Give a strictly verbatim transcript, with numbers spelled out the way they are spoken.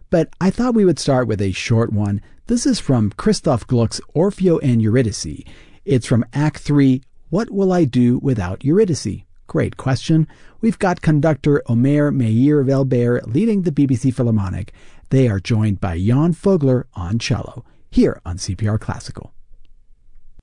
But I thought we would start with a short one. This is from Christoph Gluck's Orfeo and Eurydice. It's from Act three, What Will I Do Without Eurydice? Great question. We've got conductor Omer Meir Velber leading the B B C Philharmonic. They are joined by Jan Fogler on cello, here on C P R Classical.